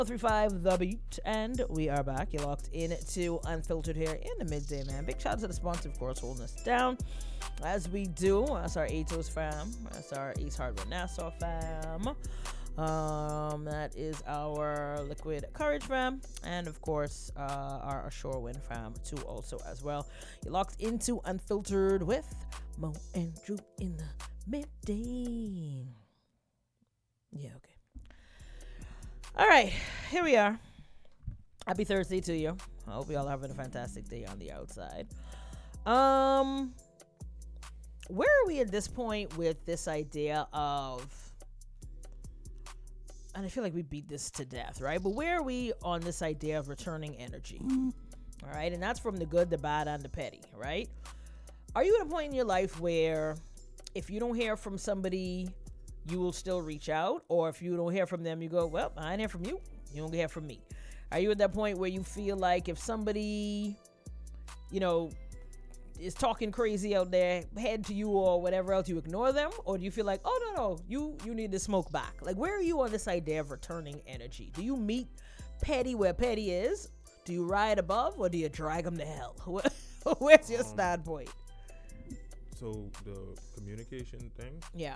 35 The Beat, and we are back. You're locked into Unfiltered here in the midday, man. Big shout out to the sponsor, of course, holding us down as we do. That's our ATOS fam. That's our Ace Hardware Nassau fam. That is our Liquid Courage fam, and of course, our Shorewind fam too, also as well. You're locked into Unfiltered with Mo and Drew in the midday. Yeah, okay. All right, here we are. Happy Thursday to you. I hope y'all are having a fantastic day on the outside. Where are we at this point with this idea of, and I feel like we beat this to death, right? But where are we on this idea of returning energy? All right, and that's from the good, the bad, and the petty, right? Are you at a point in your life where if you don't hear from somebody, you will still reach out? Or if you don't hear from them, you go, well, I ain't hear from you. You don't hear from me. Are you at that point where you feel like if somebody, is talking crazy out there, head to you or whatever else, you ignore them? Or do you feel like, oh, no, you need to smoke back? Like, where are you on this idea of returning energy? Do you meet petty where petty is? Do you ride above, or do you drag them to hell? Where's your standpoint? So the communication thing? Yeah.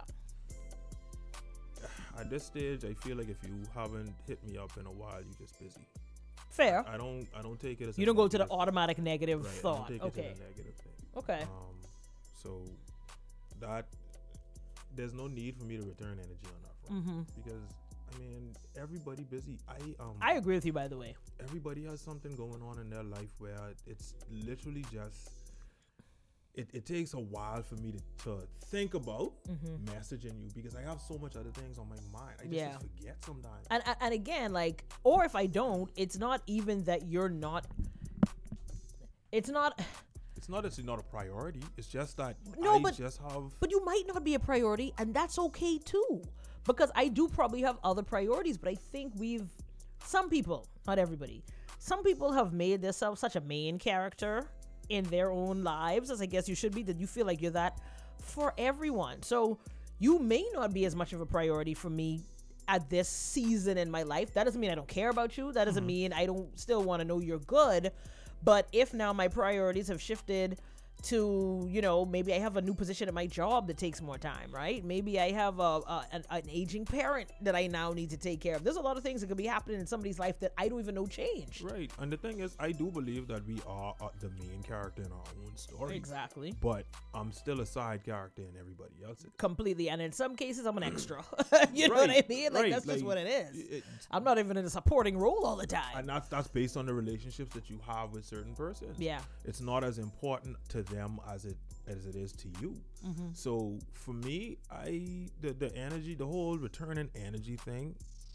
At this stage, I feel like if you haven't hit me up in a while, you're just busy. Fair. I don't take it as you don't go to the automatic negative right, thought. I don't take it as a negative thing. Okay. So that there's no need for me to return energy on that front because I mean everybody busy. I agree with you, by the way. Everybody has something going on in their life where it's literally just. It takes a while for me to think about messaging you because I have so much other things on my mind. I just forget sometimes. And again, like, or if I don't, it's not even that you're not. It's not that it's not a priority. It's just that just have. But you might not be a priority, and that's okay too. Because I do probably have other priorities, but I think some people, not everybody, some people have made themselves such a main character in their own lives, as I guess you should be, that you feel like you're that for everyone. So you may not be as much of a priority for me at this season in my life. That doesn't mean I don't care about you. That doesn't mean I don't still want to know you're good. But if now my priorities have shifted to, maybe I have a new position at my job that takes more time, right? Maybe I have an aging parent that I now need to take care of. There's a lot of things that could be happening in somebody's life that I don't even know changed. Right. And the thing is, I do believe that we are the main character in our own story. Exactly. But I'm still a side character in everybody else's. Completely. And in some cases, I'm an extra. You know what I mean? Like, that's just what it is. I'm not even in a supporting role all the time. And that's based on the relationships that you have with certain persons. Yeah. It's not as important to them as it is to you. So for me, the energy, the whole returning energy thing,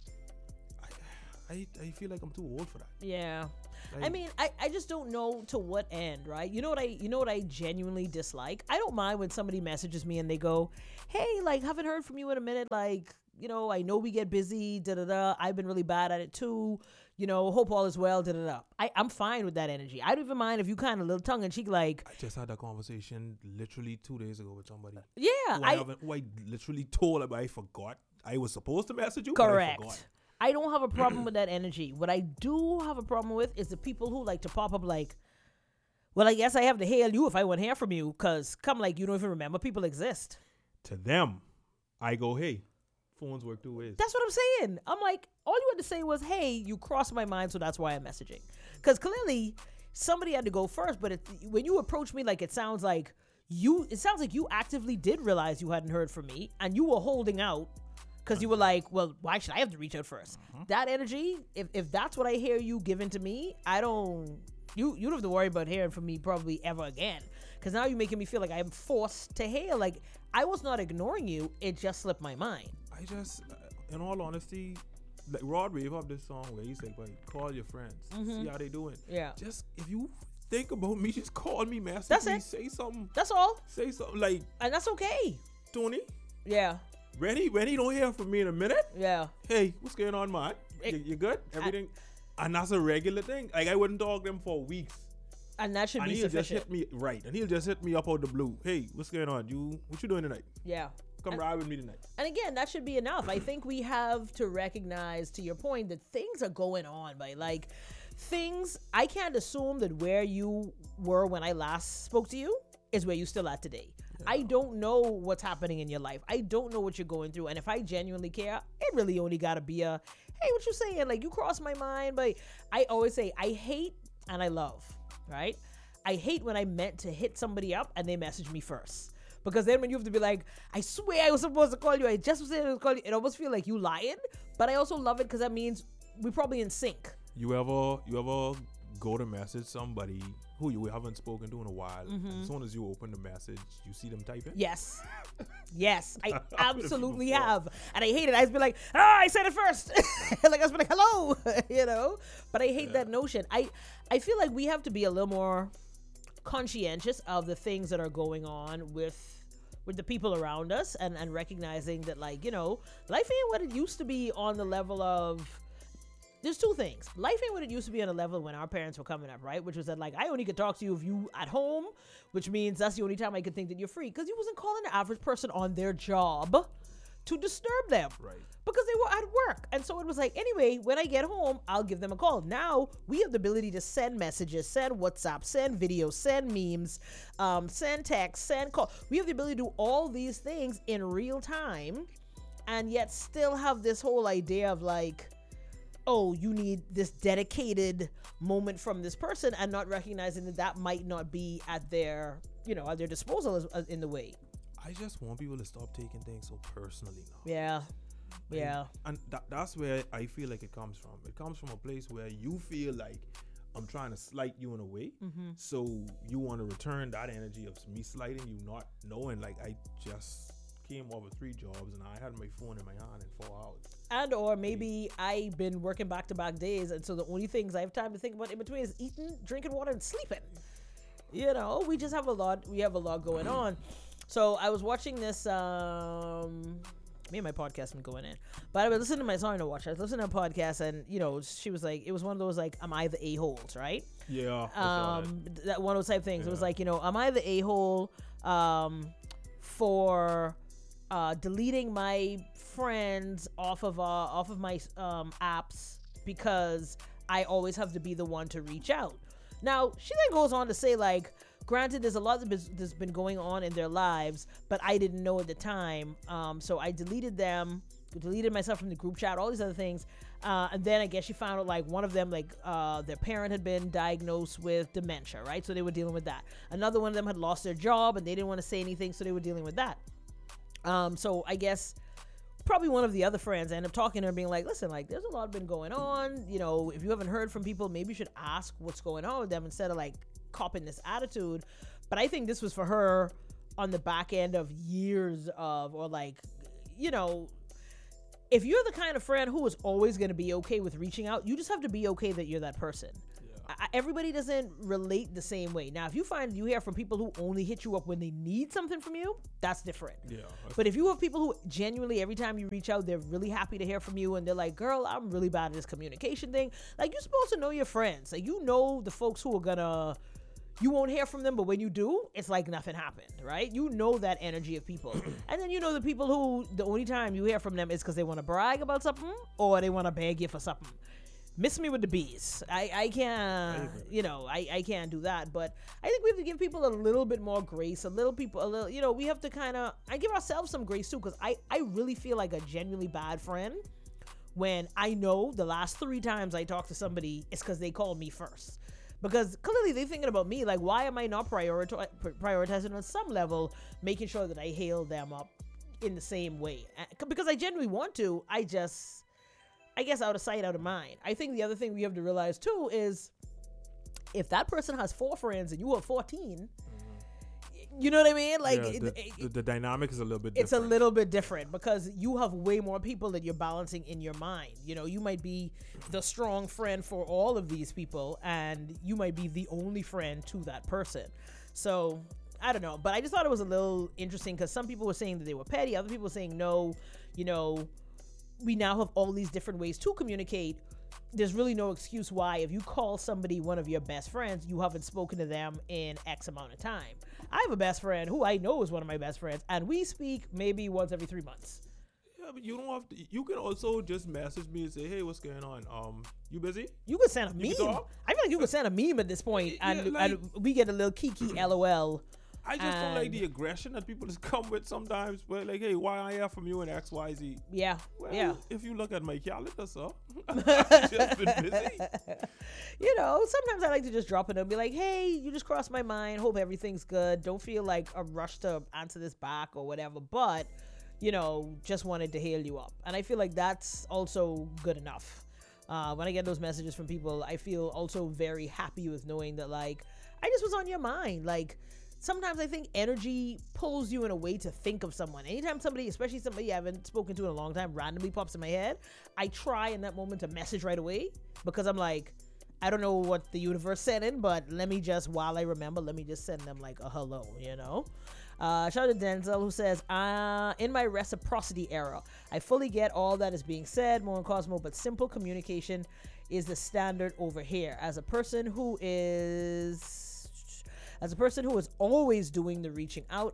I feel like I'm too old for that. Yeah. I mean, I just don't know to what end, right? You know what I genuinely dislike? I don't mind when somebody messages me and they go, hey, like, haven't heard from you in a minute, like, I know we get busy, da-da-da, I've been really bad at it too, hope all is well, da-da-da. I'm fine with that energy. I don't even mind if you kind of little tongue-in-cheek, like... I just had that conversation literally 2 days ago with somebody. Yeah. Who I literally told them I forgot. I was supposed to message you, correct. But I forgot. I don't have a problem with that energy. What I do have a problem with is the people who like to pop up like, well, I guess I have to hail you if I want to hear from you, because you don't even remember people exist. To them, I go, hey, phones work 2 ways. That's what I'm saying. I'm like, all you had to say was, hey, you crossed my mind, so that's why I'm messaging. Because clearly, somebody had to go first, but when you approach me, like, it sounds like you actively did realize you hadn't heard from me, and you were holding out, because you were like, well, why should I have to reach out first? That energy, if that's what I hear you giving to me, you don't have to worry about hearing from me probably ever again. Because now you're making me feel like I'm forced to hail. Like, I was not ignoring you. It just slipped my mind. I just, in all honesty, like Rod Wave have this song where he said, like, call your friends, see how they doing. Yeah. Just, if you think about me, just call me, message that's me, it. say something. That's all. Say something, like. And that's okay. Tony? Yeah. Ready? Don't hear from me in a minute? Yeah. Hey, what's going on, man? You good? Everything? And that's a regular thing. Like, I wouldn't talk to them for weeks. And that should be sufficient. Just hit me, right. And he'll just hit me up out the blue. Hey, what's going on? What you doing tonight? Yeah. Come ride with me tonight. And again, that should be enough. I think we have to recognize, to your point, that things are going on, by like things. I can't assume that where you were when I last spoke to you is where you still at today. I don't know what's happening in your life. I don't know what you're going through. And if I genuinely care, it really only got to be a, hey, what you saying? Like, you crossed my mind. But I always say, I hate and I love, right? I hate when I meant to hit somebody up and they message me first. Because then when you have to be like, I swear I was supposed to call you, I just was supposed to call you, it almost feel like you lying. But I also love it because that means we're probably in sync. You ever go to message somebody who you haven't spoken to in a while, and as soon as you open the message, you see them typing? Yes. Yes, I absolutely have. And I hate it. I just be like, I said it first. Like, I was like, hello, you know? But I hate that notion. I feel like we have to be a little more conscientious of the things that are going on with the people around us, and recognizing that, like, you know, life ain't what it used to be on the level of, there's two things. Life ain't what it used to be on a level when our parents were coming up, right? Which was that, like, I only could talk to you if you at home, which means that's the only time I could think that you're free. Because you wasn't calling the average person on their job to disturb them. Right. Because they were at work. And so it was like, anyway, when I get home, I'll give them a call. Now, we have the ability to send messages, send WhatsApp, send videos, send memes, send text, send call. We have the ability to do all these things in real time, and yet still have this whole idea of, like, oh, you need this dedicated moment from this person, and not recognizing that that might not be at their, you know, at their disposal as in the way. I just want people to stop taking things so personally now. Yeah. Yeah. And that's where I feel like it comes from. It comes from a place where you feel like I'm trying to slight you in a way. Mm-hmm. So you want to return that energy of me slighting you, not knowing, like, I just came off of 3 jobs and I had my phone in my hand in 4 hours. And or maybe I've been working back-to-back days, and so the only things I have time to think about in between is eating, drinking water, and sleeping. You know, we just have a lot. We have a lot going on. So I was watching this. Me and my podcast been going in, but I was listening to my sorry to watch. I was listening to a podcast, and you know, she was like, it was one of those, like, am I the a-holes, right? Yeah. That one of those type things. Yeah. It was like, you know, am I the a-hole for deleting my friends off of my apps because I always have to be the one to reach out. Now, she then goes on to say, like, granted, there's a lot that's been going on in their lives, but I didn't know at the time. So I deleted myself from the group chat, all these other things. And then I guess she found out, like, one of them, like, their parent had been diagnosed with dementia, right? So they were dealing with that. Another one of them had lost their job and they didn't want to say anything, so they were dealing with that. So I guess probably one of the other friends ended up talking to her, being like, listen, like, there's a lot been going on. You know, if you haven't heard from people, maybe you should ask what's going on with them instead of, like, copping this attitude. But I think this was for her on the back end of years of, or, like, you know, if you're the kind of friend who is always going to be okay with reaching out, you just have to be okay that you're that person. Yeah. Everybody doesn't relate the same way. Now, if you find you hear from people who only hit you up when they need something from you, that's different. Yeah. But if you have people who genuinely, every time you reach out, they're really happy to hear from you, and they're like, girl, I'm really bad at this communication thing. Like, you're supposed to know your friends. Like, you know the folks who are gonna, you won't hear from them, but when you do, it's like nothing happened, right? You know that energy of people. And then you know the people who the only time you hear from them is because they want to brag about something or they want to beg you for something. Miss me with the bees. I can't, you know, I can't do that. But I think we have to give people a little bit more grace, you know, we have to kind of, I give ourselves some grace too, because I really feel like a genuinely bad friend when I know the last 3 times I talk to somebody, it's because they called me first. Because clearly they're thinking about me. Like, why am I not prioritizing on some level, making sure that I hail them up in the same way? Because I genuinely want to. I guess out of sight, out of mind. I think the other thing we have to realize too is if that person has 4 friends and you have 14, you know what I mean? Like, yeah, the dynamic is a little bit different. It's a little bit different because you have way more people that you're balancing in your mind. You know, you might be the strong friend for all of these people, and you might be the only friend to that person. So, I don't know. But I just thought it was a little interesting because some people were saying that they were petty. Other people were saying, no, you know, we now have all these different ways to communicate. there's really no excuse why, if you call somebody one of your best friends, you haven't spoken to them in X amount of time. I have a best friend who I know is one of my best friends, and we speak maybe once every 3 months. Yeah, but you don't have to. You can also just message me and say, "Hey, what's going on? You busy?" You could send a You meme. can talk? I feel like you could send a meme at this point, Yeah, and, like- and we get a little kiki LOL. I just don't like And- the aggression that people just come with sometimes. Where like, "Hey, why I hear from you and X, Y, Z?" Yeah, Well, yeah. if you look at my calendar, so I've just been busy. You know, sometimes I like to just drop it and be like, hey, you just crossed my mind. Hope everything's good. Don't feel like a rush to answer this back or whatever. But, you know, just wanted to hail you up. And I feel like that's also good enough. When I get those messages from people, I feel also very happy with knowing that, like, I just was on your mind. Like, sometimes I think energy pulls you in a way to think of someone. Anytime somebody, especially somebody I haven't spoken to in a long time, randomly pops in my head, I try in that moment to message right away, because I'm like, I don't know what the universe sent in, but let me just, while I remember, let me just send them like a hello, you know? Shout out to Denzel, who says, in my reciprocity era, I fully get all that is being said, Mo and Cosmo, but simple communication is the standard over here. As a person who is always doing the reaching out,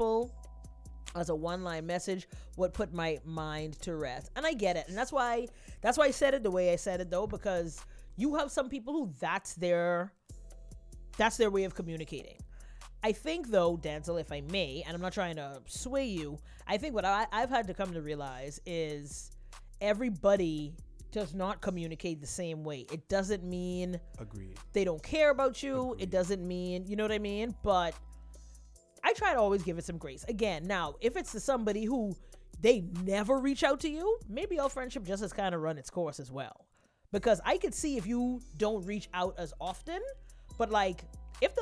as a one-line message would put my mind to rest. And I get it. And that's why I said it the way I said it, though, because you have some people who that's their way of communicating. I think, though, Denzel, if I may, and I'm not trying to sway you, I think what I've had to come to realize is everybody does not communicate the same way. It doesn't mean Agreed. they don't care about you. Agreed. It doesn't mean, you know what I mean? But I try to always give it some grace. Again, now, if it's to somebody who they never reach out to you, maybe our friendship just has kind of run its course as well. Because I could see if you don't reach out as often, but like, if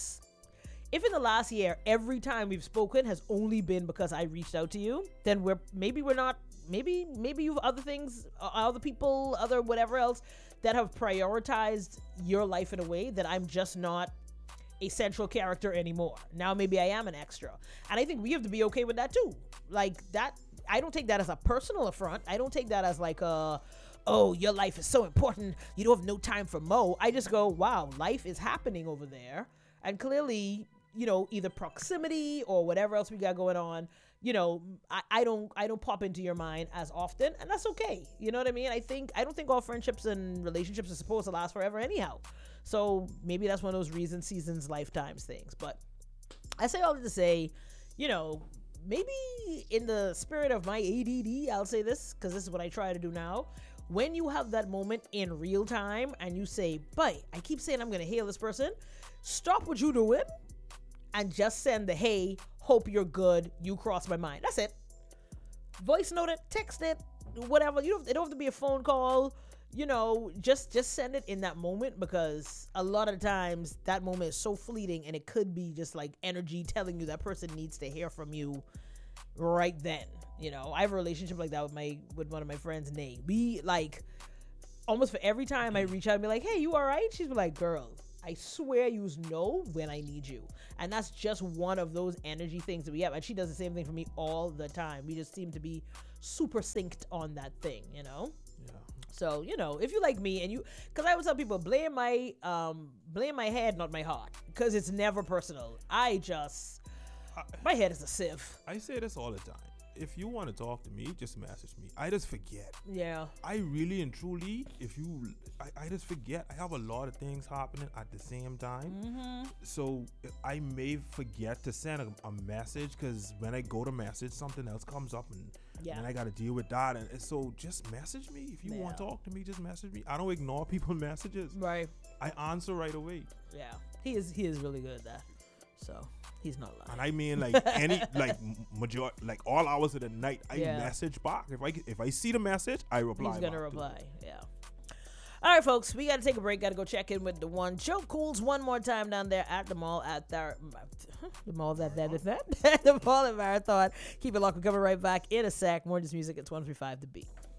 in the last year, every time we've spoken has only been because I reached out to you, then maybe you have other things, other people, other whatever else that have prioritized your life in a way that I'm just not a central character anymore. Now maybe I am an extra. And I think we have to be okay with that too. Like that, I don't take that as a personal affront. I don't take that as like oh, your life is so important, you don't have no time for Mo. I just go, wow, life is happening over there. And clearly, you know, either proximity or whatever else we got going on, you know, I don't pop into your mind as often, and that's okay. You know what I mean? I don't think all friendships and relationships are supposed to last forever anyhow. So maybe that's one of those reasons, seasons, lifetimes things. But I say all that to say, you know, maybe in the spirit of my ADD, I'll say this, because this is what I try to do now. When you have that moment in real time and you say, but I keep saying I'm going to hail this person, stop what you're doing and just send the, hey, hope you're good, you crossed my mind. That's it. Voice note it, text it, whatever. It don't have to be a phone call. You know, just send it in that moment, because a lot of times that moment is so fleeting, and it could be just like energy telling you that person needs to hear from you right then. You know, I have a relationship like that with one of my friends, Nay. We like almost for every time I reach out and be like, hey, you all right? She's like, girl, I swear you know when I need you. And that's just one of those energy things that we have. And she does the same thing for me all the time. We just seem to be super synced on that thing, you know? Yeah. So, you know, if you like me and because I always tell people, blame my head, not my heart, because it's never personal. My head is a sieve. I say this all the time. If you want to talk to me, just message me. I just forget. Yeah. I really and truly, I just forget. I have a lot of things happening at the same time. Mm-hmm. So I may forget to send a message, because when I go to message, something else comes up, and I got to deal with that. And so just message me. If you want to talk to me, just message me. I don't ignore people's messages. Right. I answer right away. Yeah. He is really good at that. So he's not lying. And I mean, like any like all hours of the night, I message back. If I see the message, I reply. He's gonna reply. Yeah. All right, folks, we got to take a break. Got to go check in with the one Joe Cools one more time down there at the mall at the mall the mall at Marathon. Keep it locked. We're coming right back in a sec. More just music at 135 The Beat.